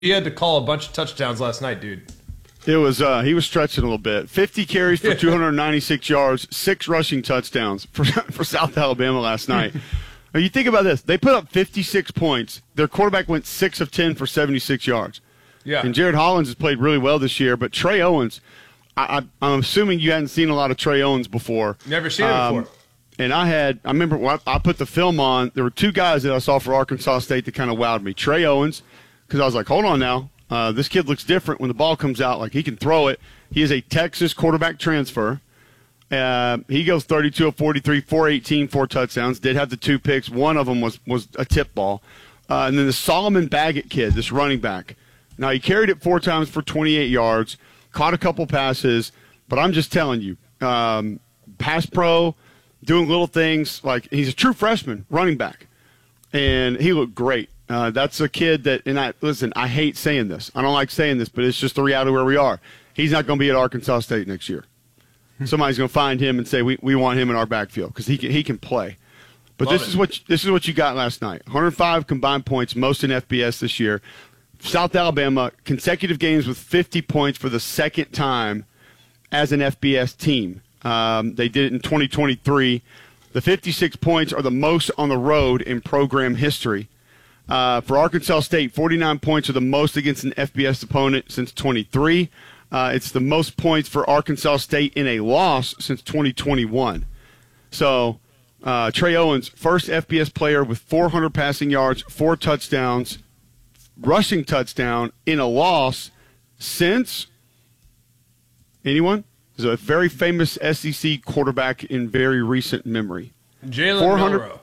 He had to call a bunch of touchdowns last night, dude. It was he was stretching a little bit. 50 carries for 296 yards, 6 rushing touchdowns for South Alabama last night. Now you think about this. They put up 56 points. Their quarterback went 6 of 10 for 76 yards. Yeah. And Jared Hollins has played really well this year, but Trey Owens, I'm assuming you hadn't seen a lot of Trey Owens before. Never seen it before. And I remember when I put the film on, there were 2 guys that I saw for Arkansas State that kind of wowed me. Trey Owens, because I was like, hold on now. This kid looks different when the ball comes out. Like, he can throw it. He is a Texas quarterback transfer. He goes 32 of 43, 418, 4 touchdowns. Did have the 2 picks. One of them was a tip ball. And then the Solomon Baggett kid, this running back. Now, he carried it 4 times for 28 yards, caught a couple passes. But I'm just telling you, pass pro, doing little things. Like, he's a true freshman running back. And he looked great. That's a kid that, and I hate saying this. I don't like saying this, but it's just the reality where we are. He's not going to be at Arkansas State next year. Somebody's going to find him and say, we want him in our backfield because he can play. But this is what you got last night. 105 combined points, most in FBS this year. South Alabama, consecutive games with 50 points for the second time as an FBS team. They did it in 2023. The 56 points are the most on the road in program history. For Arkansas State, 49 points are the most against an FBS opponent since 23. It's the most points for Arkansas State in a loss since 2021. So Trey Owens, first FBS player with 400 passing yards, 4 touchdowns, rushing touchdown in a loss since anyone? He's a very famous SEC quarterback in very recent memory. Jalen Milroe.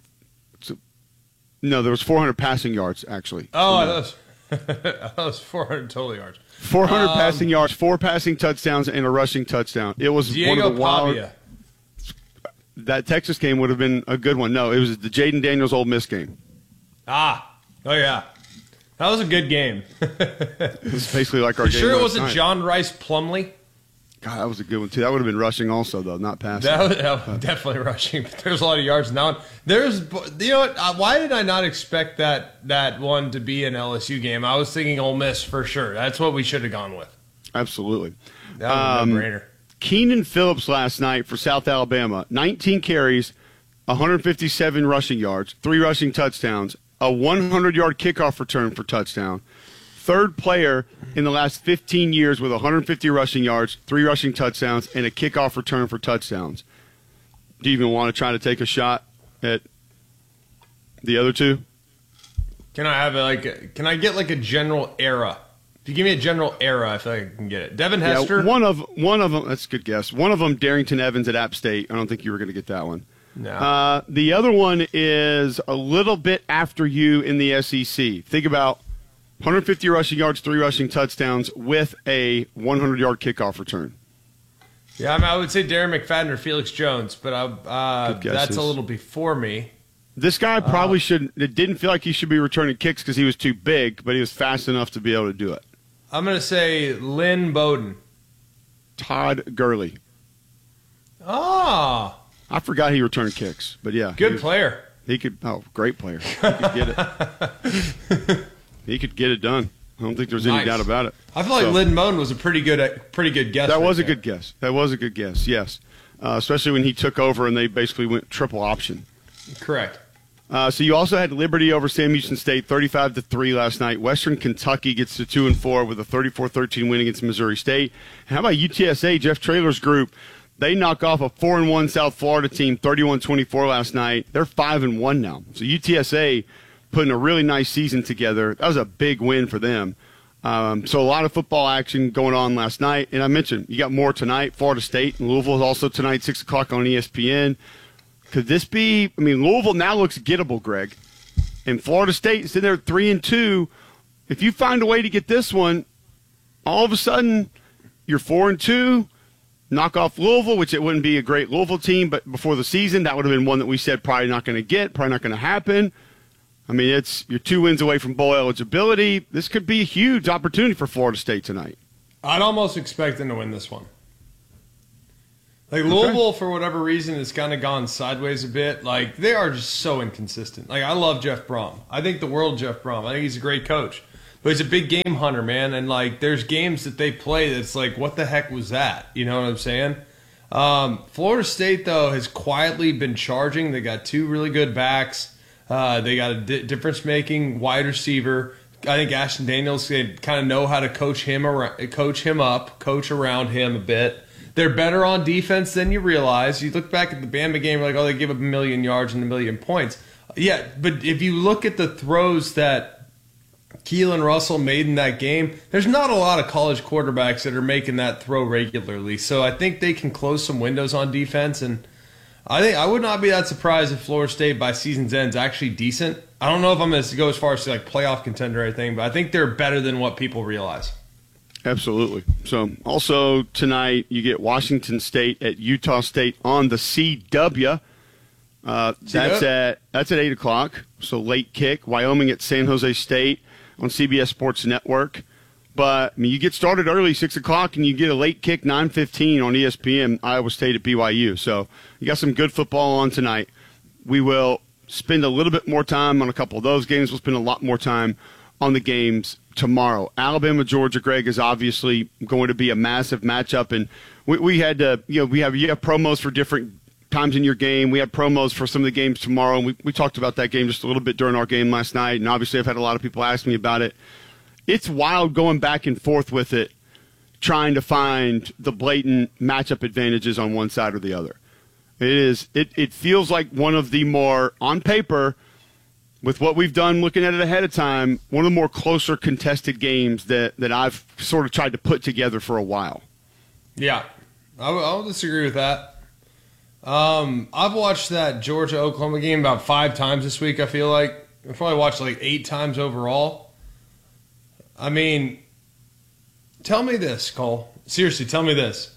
No, there was 400 passing yards, actually. Oh, I thought it was 400 total yards. 400 passing yards, 4 passing touchdowns, and a rushing touchdown. It was Diego one of the wild. Pavia. That Texas game would have been a good one. No, it was the Jaden Daniels Ole Miss game. Oh yeah, that was a good game. It was basically like our game. Sure, it last wasn't night. John Rice Plumlee. God, that was a good one too. That would have been rushing also, though, not passing. That was definitely rushing. But there's a lot of yards now. There's, you know what? Why did I not expect that one to be an LSU game? I was thinking Ole Miss for sure. That's what we should have gone with. Absolutely. That was a no-brainer. Keenan Phillips last night for South Alabama, 19 carries, 157 rushing yards, 3 rushing touchdowns, a 100-yard kickoff return for touchdown. Third player in the last 15 years with 150 rushing yards, 3 rushing touchdowns, and a kickoff return for touchdowns. Do you even want to try to take a shot at the other 2? Can I have can I get like a general era? If you give me a general era, I feel like I can get it. Devin Hester. Yeah, one of them. That's a good guess. One of them, Darrington Evans at App State. I don't think you were going to get that one. No. The other one is a little bit after you in the SEC. Think about 150 rushing yards, 3 rushing touchdowns with a 100-yard kickoff return. Yeah, I would say Darren McFadden or Felix Jones, but that's a little before me. This guy probably shouldn't. It didn't feel like he should be returning kicks because he was too big, but he was fast enough to be able to do it. I'm going to say Lynn Bowden. Todd Gurley. Oh. I forgot he returned kicks, but yeah. Good player. He could. Oh, great player. He could get it. He could get it done. I don't think there's any doubt about it. I feel like Lynn Bowden was a pretty good guess. That was a good guess. That was a good guess, yes. Especially when he took over and they basically went triple option. Correct. So you also had Liberty over Sam Houston State, 35-3 last night. Western Kentucky gets to 2-4 with a 34-13 win against Missouri State. And how about UTSA, Jeff Traylor's group? They knock off a 4-1 South Florida team, 31-24 last night. They're 5-1 now. So UTSA putting a really nice season together. That was a big win for them. So a lot of football action going on last night. And I mentioned you got more tonight. Florida State and Louisville is also tonight, 6 o'clock on ESPN. Could this be – I mean, Louisville now looks gettable, Greg. And Florida State is in there 3-2. If you find a way to get this one, all of a sudden you're 4-2, knock off Louisville, which it wouldn't be a great Louisville team, but before the season that would have been one that we said probably not going to get, probably not going to happen. I mean, you're 2 wins away from bowl eligibility. This could be a huge opportunity for Florida State tonight. I'd almost expect them to win this one. Like, Louisville, for whatever reason, has kind of gone sideways a bit. Like, they are just so inconsistent. Like, I love Jeff Brom. I think the world of Jeff Brom. I think he's a great coach. but he's a big game hunter, man. And like, there's games that they play that's like, what the heck was that? You know what I'm saying? Florida State though has quietly been charging. They got two really good backs. They got a difference-making wide receiver. I think Ashton Daniels kind of know how to coach him up, coach around him a bit. They're better on defense than you realize. You look back at the Bama game, you're like, oh, they give up 1 million yards and 1 million points. Yeah, but if you look at the throws that Keelan Russell made in that game, there's not a lot of college quarterbacks that are making that throw regularly. So I think they can close some windows on defense, and I would not be that surprised if Florida State by season's end is actually decent. I don't know if I'm going to go as far as to like playoff contender or anything, but I think they're better than what people realize. Absolutely. So also tonight you get Washington State at Utah State on the CW. That's at 8:00. So late kick. Wyoming at San Jose State on CBS Sports Network. But I mean, you get started early, 6:00, and you get a late kick, 9:15 on ESPN. Iowa State at BYU. So you got some good football on tonight. We will spend a little bit more time on a couple of those games. We'll spend a lot more time on the games tomorrow. Alabama, Georgia, Greg, is obviously going to be a massive matchup, and we had to, you have promos for different times in your game. We had promos for some of the games tomorrow, and we talked about that game just a little bit during our game last night, and obviously I've had a lot of people ask me about it. It's wild going back and forth with it, trying to find the blatant matchup advantages on one side or the other. It feels like one of the more, on paper, with what we've done looking at it ahead of time, one of the more closer contested games that I've sort of tried to put together for a while. Yeah, I'll disagree with that. I've watched that Georgia-Oklahoma game about 5 times this week, I feel like. I've probably watched like 8 times overall. I mean, tell me this, Cole. Seriously, tell me this.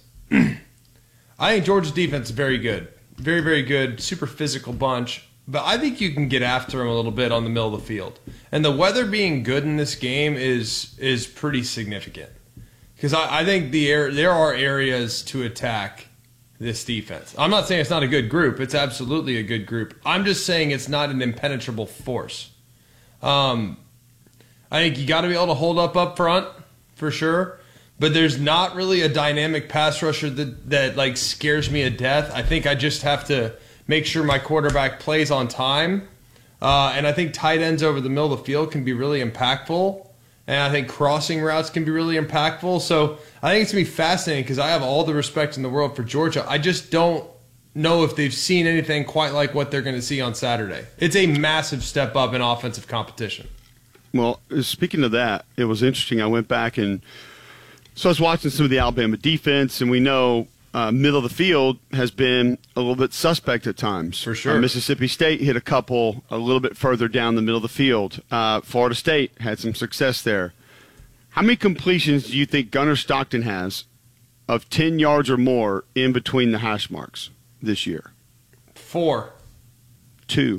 I think Georgia's defense is very good. Very, very good. Super physical bunch. But I think you can get after them a little bit on the middle of the field. And the weather being good in this game is pretty significant. Because I think there are areas to attack this defense. I'm not saying it's not a good group. It's absolutely a good group. I'm just saying it's not an impenetrable force. I think you got to be able to hold up front, for sure. But there's not really a dynamic pass rusher that like scares me to death. I think I just have to make sure my quarterback plays on time. And I think tight ends over the middle of the field can be really impactful. And I think crossing routes can be really impactful. So I think it's going to be fascinating because I have all the respect in the world for Georgia. I just don't know if they've seen anything quite like what they're going to see on Saturday. It's a massive step up in offensive competition. Well, speaking of that, it was interesting. I went back and so I was watching some of the Alabama defense, and we know middle of the field has been a little bit suspect at times. For sure. Mississippi State hit a couple a little bit further down the middle of the field. Florida State had some success there. How many completions do you think Gunnar Stockton has of 10 yards or more in between the hash marks this year? 4. 2.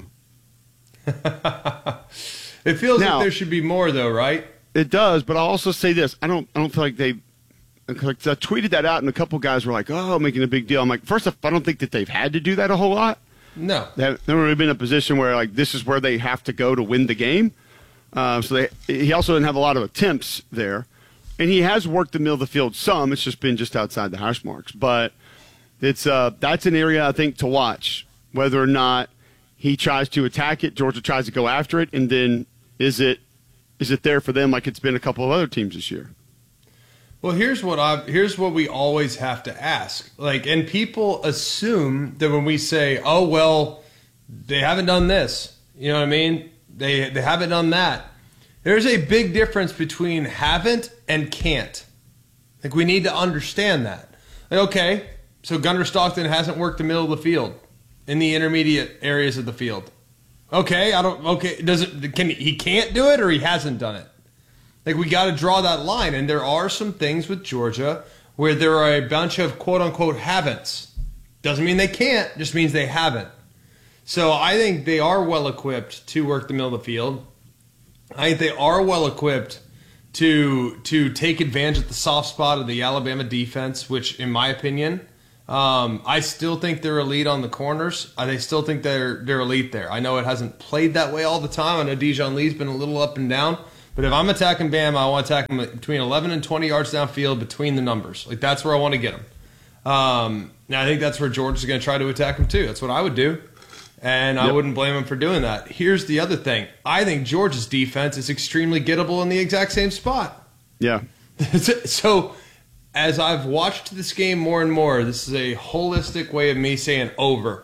It feels like there should be more, though, right? It does, but I'll also say this. I don't feel like they – I tweeted that out, and a couple guys were like, oh, making a big deal. I'm like, first off, I don't think that they've had to do that a whole lot. No. They've never really been in a position where, like, this is where they have to go to win the game. He also didn't have a lot of attempts there. And he has worked the middle of the field some. It's just been just outside the hash marks. But it's that's an area, I think, to watch, whether or not he tries to attack it, Georgia tries to go after it, and then is it there for them like it's been a couple of other teams this year? Well, here's what we always have to ask. And people assume that when we say, "Oh, well, they haven't done this." You know what I mean? They haven't done that. There's a big difference between haven't and can't. We need to understand that. Okay, so Gunnar Stockton hasn't worked the middle of the field in the intermediate areas of the field. Okay, he can't do it or he hasn't done it? We got to draw that line, and there are some things with Georgia where there are a bunch of quote-unquote haven'ts. Doesn't mean they can't, just means they haven't. So I think they are well-equipped to work the middle of the field. I think they are well-equipped to take advantage of the soft spot of the Alabama defense, which, in my opinion, I still think they're elite on the corners. I still think they're elite there. I know it hasn't played that way all the time. I know Dijon Lee's been a little up and down. But if I'm attacking Bama, I want to attack him between 11 and 20 yards downfield between the numbers. Like, that's where I want to get him. Now, I think that's where Georgia's going to try to attack him, too. That's what I would do. And I wouldn't blame him for doing that. Here's the other thing. I think Georgia's defense is extremely gettable in the exact same spot. Yeah. So, as I've watched this game more and more, this is a holistic way of me saying over.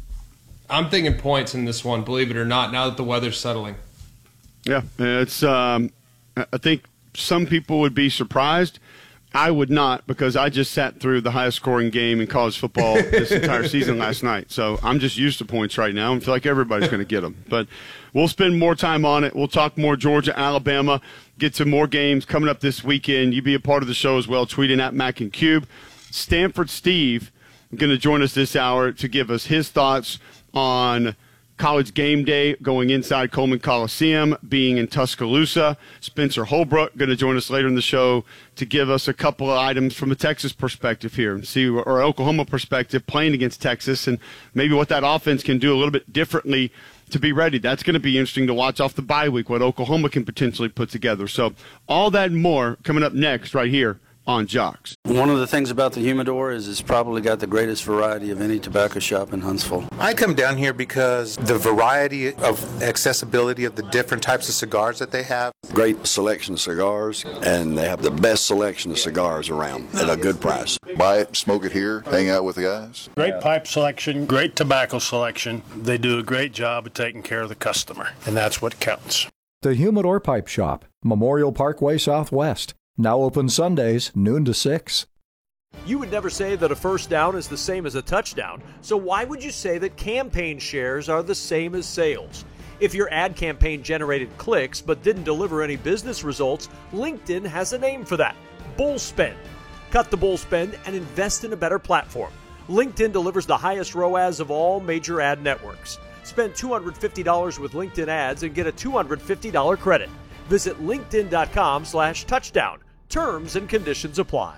I'm thinking points in this one, believe it or not, now that the weather's settling. Yeah, it's. I think some people would be surprised. I would not, because I just sat through the highest scoring game in college football this entire season last night. So I'm just used to points right now and feel like everybody's going to get them. But we'll spend more time on it. We'll talk more Georgia, Alabama, get to more games coming up this weekend. You be a part of the show as well, tweeting at Mac and Cube. Stanford Steve going to join us this hour to give us his thoughts on College game day going inside Coleman Coliseum, being in Tuscaloosa. Spencer Holbrook going to join us later in the show to give us a couple of items from a Texas perspective here and see, or Oklahoma perspective, playing against Texas and maybe what that offense can do a little bit differently to be ready. That's going to be interesting to watch off the bye week, what Oklahoma can potentially put together. So all that and more coming up next right here on Jocks. One of the things about the Humidor is it's probably got the greatest variety of any tobacco shop in Huntsville. I come down here because the variety of accessibility of the different types of cigars that they have. Great selection of cigars, and they have the best selection of cigars around at a good price. Buy it, smoke it here, hang out with the guys. Great pipe selection, great tobacco selection. They do a great job of taking care of the customer, and that's what counts. The Humidor Pipe Shop, Memorial Parkway Southwest. Now open Sundays, noon to 6. You would never say that a first down is the same as a touchdown, so why would you say that campaign shares are the same as sales? If your ad campaign generated clicks but didn't deliver any business results, LinkedIn has a name for that: bull spend. Cut the bull spend and invest in a better platform. LinkedIn delivers the highest ROAS of all major ad networks. Spend $250 with LinkedIn ads and get a $250 credit. Visit linkedin.com/touchdown. Terms and conditions apply.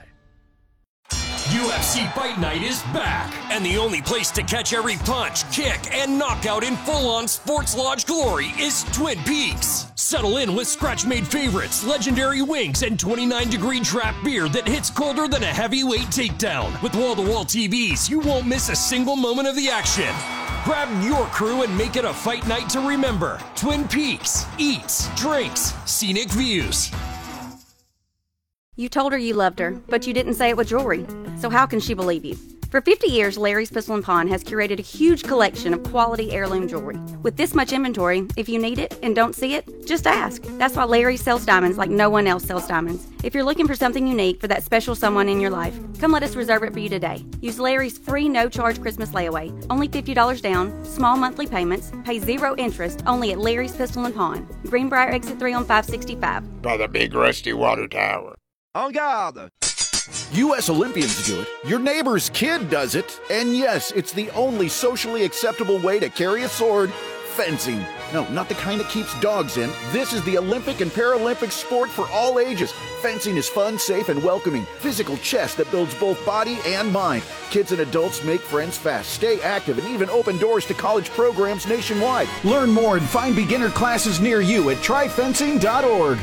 UFC Fight Night is back, and the only place to catch every punch, kick, and knockout in full-on Sports Lodge glory is Twin Peaks. Settle in with scratch-made favorites, legendary wings, and 29-degree draft beer that hits colder than a heavyweight takedown. With wall-to-wall TVs, you won't miss a single moment of the action. Grab your crew and make it a fight night to remember. Twin Peaks. Eats, drinks, scenic views. You told her you loved her, but you didn't say it with jewelry. So how can she believe you? For 50 years, Larry's Pistol & Pawn has curated a huge collection of quality heirloom jewelry. With this much inventory, if you need it and don't see it, just ask. That's why Larry sells diamonds like no one else sells diamonds. If you're looking for something unique for that special someone in your life, come let us reserve it for you today. Use Larry's free no-charge Christmas layaway. Only $50 down, small monthly payments, pay 0 interest, only at Larry's Pistol & Pawn. Greenbrier Exit 3 on 565. By the big rusty water tower. En garde! U.S. Olympians do it, your neighbor's kid does it, and yes, it's the only socially acceptable way to carry a sword: fencing. No, not the kind that keeps dogs in. This is the Olympic and Paralympic sport for all ages. Fencing is fun, safe, and welcoming. Physical chess that builds both body and mind. Kids and adults make friends fast, stay active, and even open doors to college programs nationwide. Learn more and find beginner classes near you at tryfencing.org.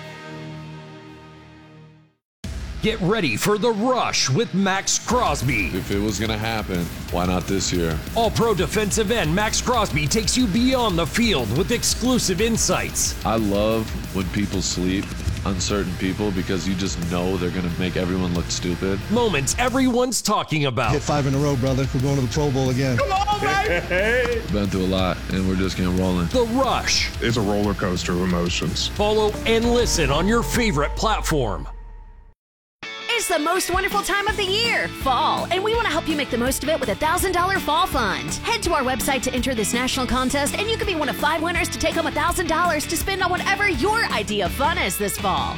Get ready for The Rush with Max Crosby. If it was going to happen, why not this year? All-pro defensive end Max Crosby takes you beyond the field with exclusive insights. I love when people sleep, uncertain people, because you just know they're going to make everyone look stupid. Moments everyone's talking about. Hit 5 in a row, brother. We're going to the Pro Bowl again. Come on, baby! Been through a lot, and we're just getting rolling. The Rush. It's a roller coaster of emotions. Follow and listen on your favorite platform. It's the most wonderful time of the year, fall, and we want to help you make the most of it with a $1,000 fall fund. Head to our website to enter this national contest, and you could be one of 5 winners to take home $1,000 to spend on whatever your idea of fun is this fall.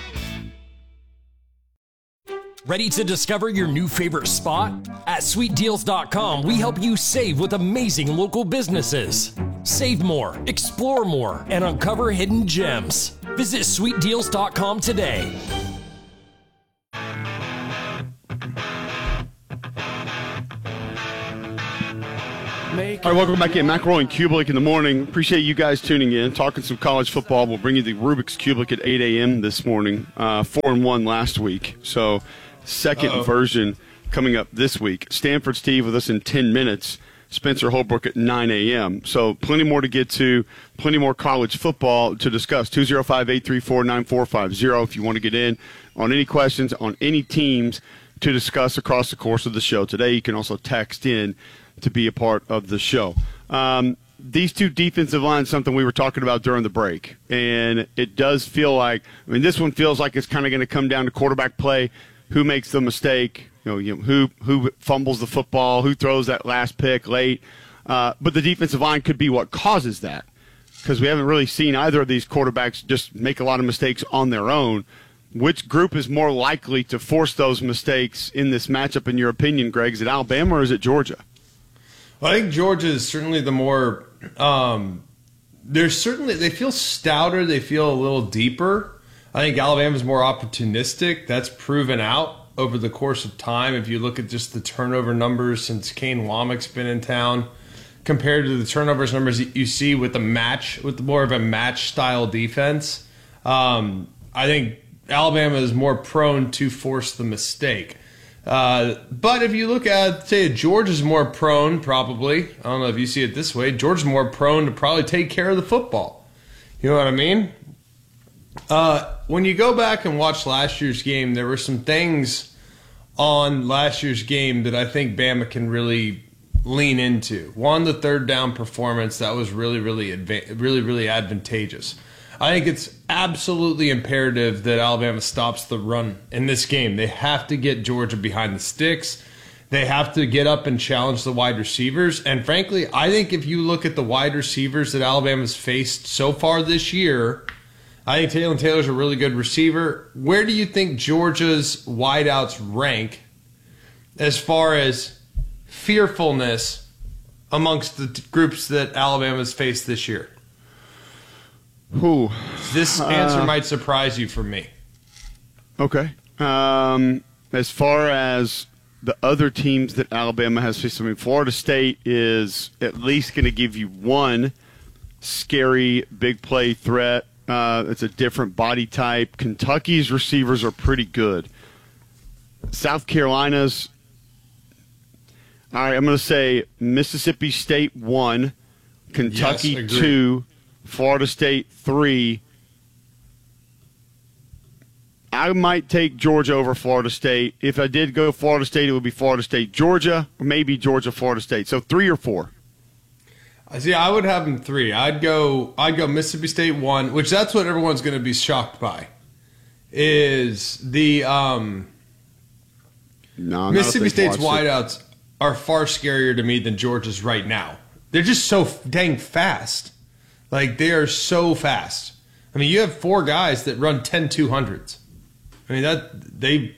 Ready to discover your new favorite spot? At sweetdeals.com, we help you save with amazing local businesses. Save more, explore more, and uncover hidden gems. Visit sweetdeals.com today. right, welcome back in. McElroy and Kubelik in the morning. Appreciate you guys tuning in, talking some college football. We'll bring you the Rubik's Kubelik at 8 a.m. this morning, 4-1 last week. So second version coming up this week. Stanford Steve with us in 10 minutes. Spencer Holbrook at 9 a.m. So plenty more to get to, plenty more college football to discuss. 205-834-9450 if you want to get in on any questions on any teams to discuss across the course of the show today. You can also text in to be a part of the show. These two defensive lines, something we were talking about during the break, and it does feel like, I mean, this one feels like it's kind of going to come down to quarterback play, who makes the mistake, who fumbles the football, who throws that last pick late. But the defensive line could be what causes that, because we haven't really seen either of these quarterbacks just make a lot of mistakes on their own. Which group is more likely to force those mistakes in this matchup, in your opinion, Greg? Is it Alabama or is it Georgia? Well, I think Georgia is certainly the more they feel stouter, they feel a little deeper. I think Alabama's more opportunistic. That's proven out over the course of time. If you look at just the turnover numbers since Kane Womack's been in town, compared to the turnovers numbers you see with more of a match style defense, I think Alabama is more prone to force the mistake. But if you look at, say, Georgia's more prone, probably, I don't know if you see it this way, Georgia's more prone to probably take care of the football. You know what I mean? When you go back and watch last year's game, there were some things on last year's game that I think Bama can really lean into. One, the third down performance, that was really advantageous. I think it's absolutely imperative that Alabama stops the run in this game. They have to get Georgia behind the sticks. They have to get up and challenge the wide receivers. And frankly, I think if you look at the wide receivers that Alabama's faced so far this year, I think Taylor Taylor's a really good receiver. Where do you think Georgia's wideouts rank as far as fearfulness amongst the groups that Alabama's faced this year? This answer might surprise you from me. Okay. As far as the other teams that Alabama has faced, I mean, Florida State is at least going to give you one scary big play threat. It's a different body type. Kentucky's receivers are pretty good. South Carolina's, all right, I'm going to say Mississippi State 1, Kentucky 2, Florida State 3. I might take Georgia over Florida State. If I did go Florida State, it would be Florida State, Georgia, or maybe Georgia, Florida State. So 3 or 4. See, I would have them 3. I'd go Mississippi State 1, which that's what everyone's going to be shocked by. Is the Mississippi State's wideouts are far scarier to me than Georgia's right now. They're just so dang fast. Like, they are so fast. I mean, you have 4 guys that run 10 200s. I mean, they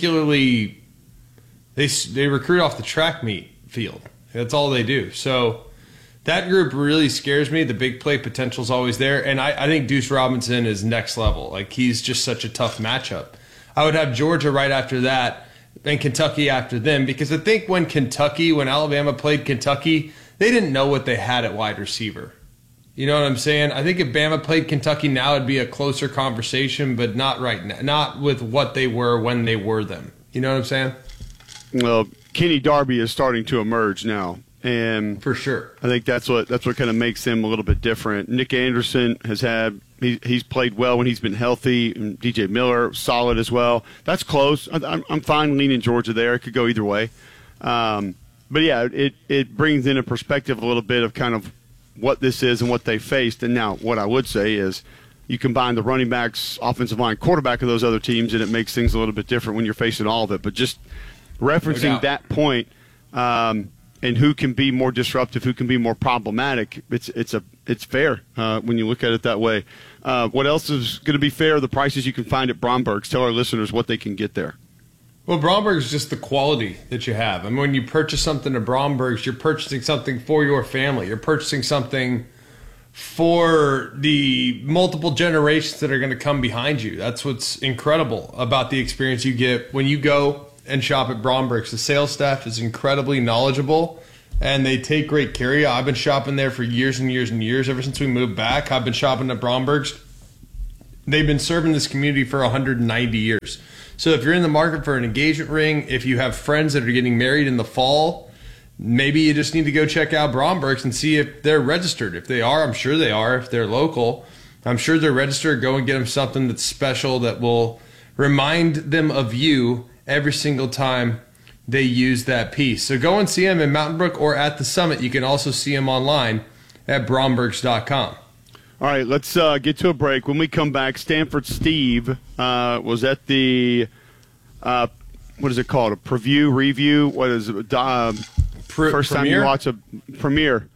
recruit off the track meet field. That's all they do. So that group really scares me. The big play potential is always there. And I think Deuce Robinson is next level. Like, he's just such a tough matchup. I would have Georgia right after that and Kentucky after them, because I think when Alabama played Kentucky, they didn't know what they had at wide receiver. You know what I'm saying? I think if Bama played Kentucky now, it'd be a closer conversation, but not right now. Not with what they were when they were them. You know what I'm saying? Well, Kenny Darby is starting to emerge now, and for sure, I think that's what kind of makes them a little bit different. Nick Anderson he's played well when he's been healthy, and DJ Miller solid as well. That's close. I'm fine leaning Georgia there. It could go either way, but yeah, it brings in a perspective a little bit of kind of what this is and what they faced. And now what I would say is you combine the running backs, offensive line, quarterback of those other teams, and it makes things a little bit different when you're facing all of it. But just referencing that point, and who can be more disruptive, who can be more problematic, it's fair when you look at it that way. What else is going to be fair? The prices you can find at Bromberg's. Tell our listeners what they can get there. Well, Bromberg's is just the quality that you have. I mean, when you purchase something at Bromberg's, you're purchasing something for your family. You're purchasing something for the multiple generations that are going to come behind you. That's what's incredible about the experience you get when you go and shop at Bromberg's. The sales staff is incredibly knowledgeable. and they take great care of you. I've been shopping there for years and years and years. Ever since we moved back, I've been shopping at Bromberg's. They've been serving this community for 190 years. So if you're in the market for an engagement ring, if you have friends that are getting married in the fall, maybe you just need to go check out Bromberg's and see if they're registered. If they are, I'm sure they are. If they're local, I'm sure they're registered. Go and get them something that's special that will remind them of you every single time they use that piece. So go and see them in Mountain Brook or at the Summit. You can also see them online at brombergs.com. All right, let's get to a break. When we come back, Stanford Steve was at the, what is it called, a review? What is it? First time you watch a premiere.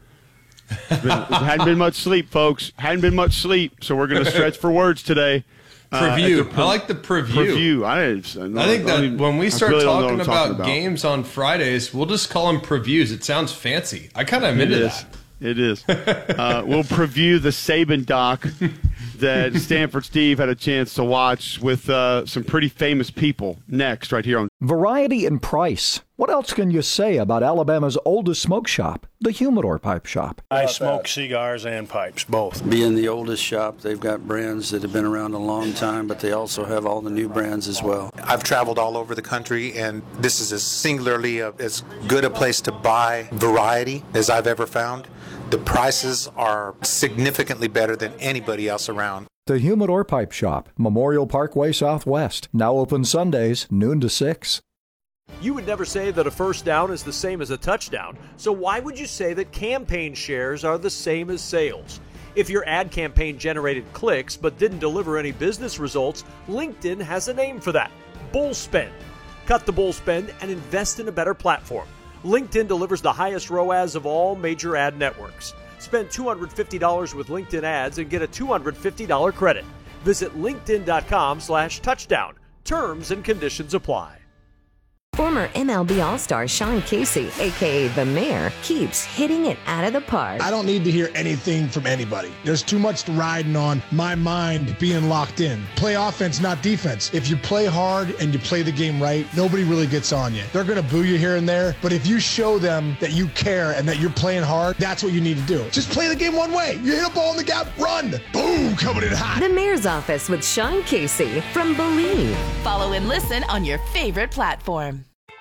Hadn't been much sleep, folks. Hadn't been much sleep, so we're going to stretch for words today. Preview. I like the preview. I think that when we start talking about games on Fridays, we'll just call them previews. It sounds fancy. I kind of am into that. It is. We'll preview the Saban doc that Stanford Steve had a chance to watch with some pretty famous people next right here on Variety and price. What else can you say about Alabama's oldest smoke shop, the Humidor Pipe Shop? I smoke cigars and pipes, both. Being the oldest shop, they've got brands that have been around a long time, but they also have all the new brands as well. I've traveled all over the country, and this is as singularly as good a place to buy variety as I've ever found. The prices are significantly better than anybody else around. The Humidor Pipe Shop, Memorial Parkway Southwest. Now open Sundays, noon to 6. You would never say that a first down is the same as a touchdown, so why would you say that campaign shares are the same as sales? If your ad campaign generated clicks but didn't deliver any business results, LinkedIn has a name for that: bull spend. Cut the bull spend and invest in a better platform. LinkedIn delivers the highest ROAS of all major ad networks. Spend $250 with LinkedIn ads and get a $250 credit. Visit linkedin.com/touchdown. Terms and conditions apply. Former MLB All-Star Sean Casey, a.k.a. The Mayor, keeps hitting it out of the park. I don't need to hear anything from anybody. There's too much riding on my mind being locked in. Play offense, not defense. If you play hard and you play the game right, nobody really gets on you. They're going to boo you here and there, but if you show them that you care and that you're playing hard, that's what you need to do. Just play the game one way. You hit a ball in the gap, run. Boom, coming in hot. The Mayor's Office with Sean Casey from Believe. Follow and listen on your favorite platform.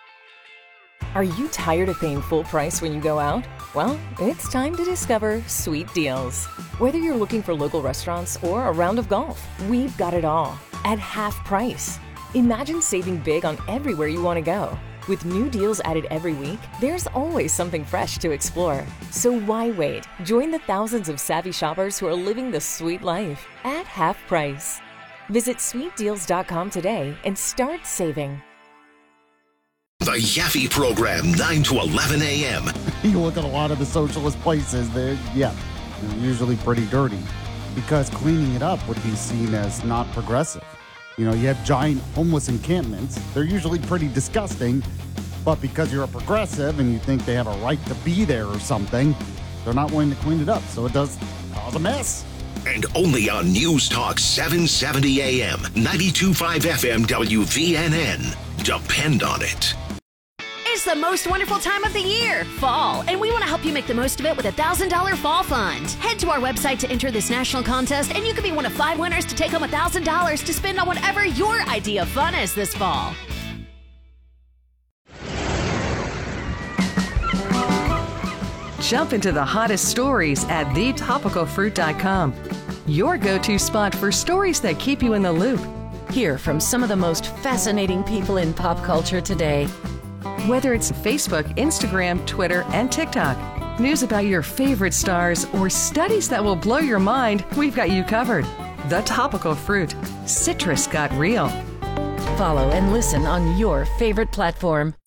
Are you tired of paying full price when you go out? Well, it's time to discover Sweet Deals. Whether you're looking for local restaurants or a round of golf, we've got it all at half price. Imagine saving big on everywhere you want to go. With new deals added every week, there's always something fresh to explore. So why wait? Join the thousands of savvy shoppers who are living the sweet life at half price. Visit sweetdeals.com today and start saving. The Yaffe Program, 9 to 11 a.m. You look at a lot of the socialist places, they're usually pretty dirty because cleaning it up would be seen as not progressive. You know, you have giant homeless encampments. They're usually pretty disgusting, but because you're a progressive and you think they have a right to be there or something, they're not willing to clean it up, so it does cause a mess. And only on News Talk 770 a.m., 92.5 FM WVNN. Depend on it. It's the most wonderful time of the year, fall, and we want to help you make the most of it with a $1,000 fall fund. Head to our website to enter this national contest, and you could be one of 5 winners to take home $1,000 to spend on whatever your idea of fun is this fall. Jump into the hottest stories at thetopicalfruit.com. Your go-to spot for stories that keep you in the loop. Hear from some of the most fascinating people in pop culture today. Whether it's Facebook, Instagram, Twitter, and TikTok, news about your favorite stars, or studies that will blow your mind, we've got you covered. The Topical Fruit. Citrus got real. Follow and listen on your favorite platform.